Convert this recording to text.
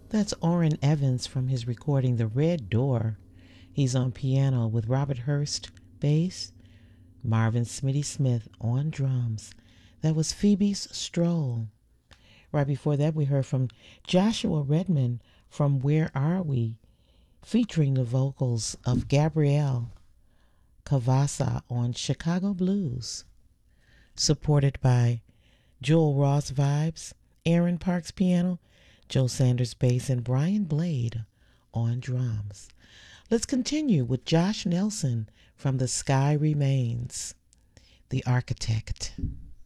That's Orrin Evans from his recording The Red Door. He's on piano with Robert Hurst, bass, Marvin Smitty Smith on drums. That was Phoebe's Stroll. Right before that, we heard from Joshua Redman from Where Are We, featuring the vocals of Gabrielle Cavassa on Chicago Blues, supported by Joel Ross Vibes, Aaron Parks piano, Joe Sanders bass, and Brian Blade on drums. Let's continue with Josh Nelson from The Sky Remains, The Architect.